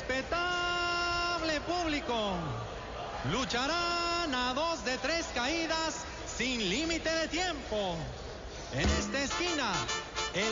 Respetable público, lucharán a 2 de 3 caídas sin límite de tiempo. En esta esquina